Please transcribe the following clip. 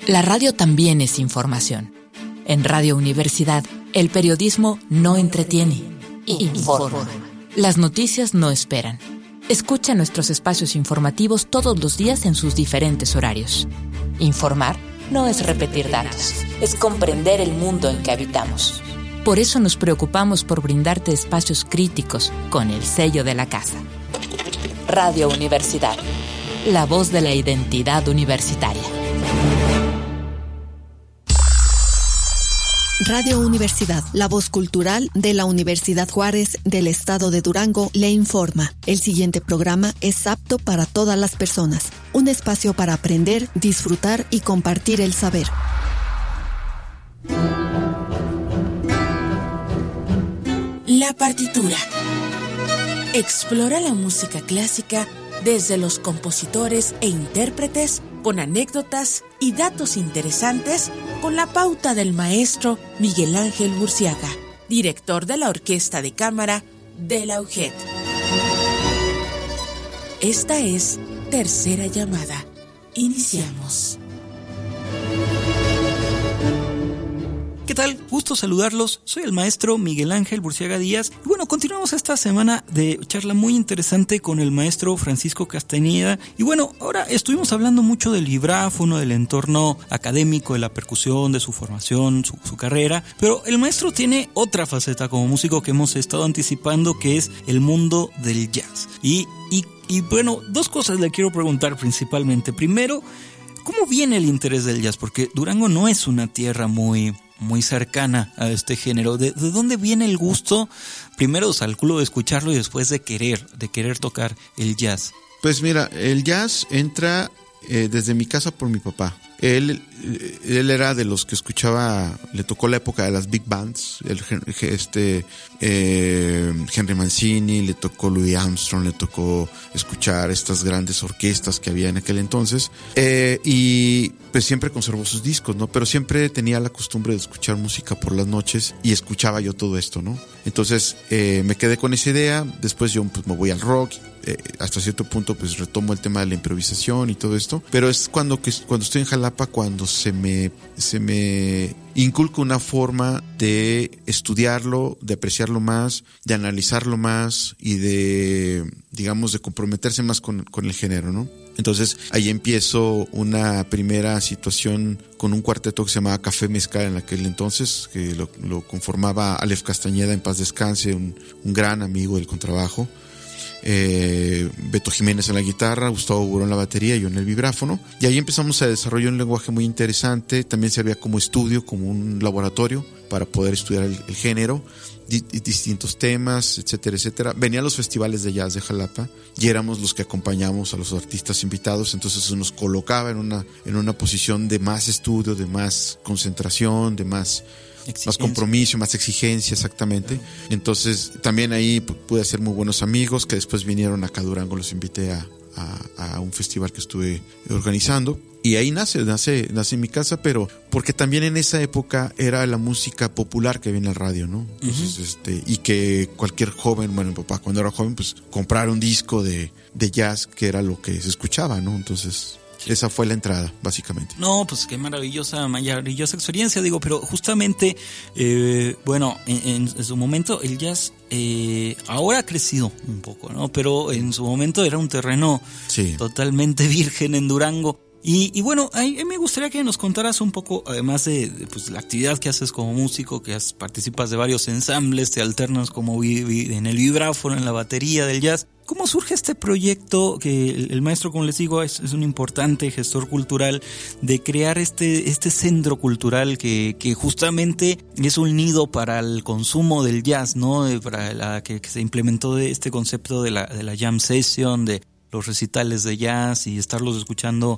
La radio también es información. En Radio Universidad, el periodismo no entretiene, informa. Las noticias no esperan. Escucha nuestros espacios informativos todos los días en sus diferentes horarios. Informar no es repetir datos, es comprender el mundo en que habitamos. Por eso nos preocupamos por brindarte espacios críticos con el sello de la casa. Radio Universidad, la voz de la identidad universitaria. Radio Universidad, la voz cultural de la Universidad Juárez del Estado de Durango, le informa. El siguiente programa es apto para todas las personas. Un espacio para aprender, disfrutar y compartir el saber. La partitura. Explora la música clásica desde los compositores e intérpretes, con anécdotas y datos interesantes, con la pauta del maestro Miguel Ángel Burciaga, director de la Orquesta de Cámara de la UGED. Esta es Tercera Llamada. Iniciamos. ¿Qué tal? Gusto saludarlos. Soy el maestro Miguel Ángel Burciaga Díaz. Y bueno, continuamos esta semana de charla muy interesante con el maestro Francisco Castañeda. Y bueno, ahora estuvimos hablando mucho del vibráfono, del entorno académico, de la percusión, de su formación, su carrera. Pero el maestro tiene otra faceta como músico que hemos estado anticipando, que es el mundo del jazz. Y bueno, dos cosas le quiero preguntar principalmente. Primero, ¿cómo viene el interés del jazz? Porque Durango no es una tierra muy cercana a este género. ¿De dónde viene el gusto? Primero, calculo, de escucharlo y después de querer tocar el jazz. Pues mira, el jazz entra desde mi casa por mi papá. Él era de los que escuchaba, le tocó la época de las big bands, Henry Mancini, le tocó Louis Armstrong, le tocó escuchar estas grandes orquestas que había en aquel entonces, y pues siempre conservó sus discos, ¿no? Pero siempre tenía la costumbre de escuchar música por las noches y escuchaba yo todo esto, ¿no? Entonces me quedé con esa idea. Después yo pues me voy al rock, hasta cierto punto pues retomo el tema de la improvisación y todo esto, pero es cuando estoy en Jalapa cuando se me inculca una forma de estudiarlo, de apreciarlo más, de analizarlo más y de, digamos, de comprometerse más con el género, ¿no? Entonces ahí empiezo una primera situación con un cuarteto que se llamaba Café Mezcal en aquel entonces, que lo conformaba Aleph Castañeda, en paz descanse, un gran amigo del contrabajo, Beto Jiménez en la guitarra, Gustavo Buró en la batería y yo en el vibráfono, y ahí empezamos a desarrollar un lenguaje muy interesante. También servía como estudio, como un laboratorio para poder estudiar el género, distintos temas, etcétera, etcétera. Venían los festivales de jazz de Jalapa y éramos los que acompañamos a los artistas invitados, entonces eso nos colocaba en una posición de más estudio, de más concentración, de más compromiso, más exigencia, exactamente. Entonces también ahí pude hacer muy buenos amigos que después vinieron acá a Durango, los invité a un festival que estuve organizando. Y ahí nace en mi casa, pero porque también en esa época era la música popular que había en la radio, ¿no? Entonces, y que cualquier joven, bueno, mi papá cuando era joven, pues comprar un disco de jazz, que era lo que se escuchaba, ¿no? Entonces esa fue la entrada, básicamente. No, pues qué maravillosa experiencia, digo, pero justamente, bueno, en su momento el jazz ahora ha crecido un poco, ¿no? Pero en su momento era un terreno totalmente virgen en Durango. Y bueno, a mí me gustaría que nos contaras un poco, además de pues, la actividad que haces como músico, que participas de varios ensambles, te alternas como en el vibráfono, en la batería del jazz. ¿Cómo surge este proyecto que el maestro, como les digo, es un importante gestor cultural, de crear este centro cultural que justamente es un nido para el consumo del jazz, ¿no? Para que se implementó este concepto de la jam session, de los recitales de jazz y estarlos escuchando